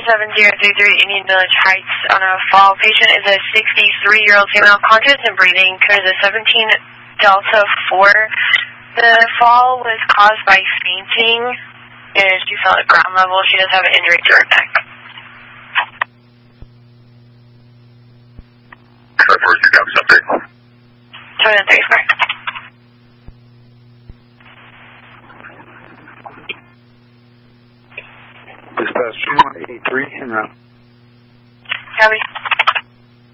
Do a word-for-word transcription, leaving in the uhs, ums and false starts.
seven zero three three Indian Village Heights on a fall. Patient is a sixty-three-year-old female, conscious and breathing. Code is a seventeen Delta four. The fall was caused by fainting, and she fell at ground level. She does have an injury to her neck. Where's your job update? seven and three, correct. Dispatch one eight three, en route. Copy.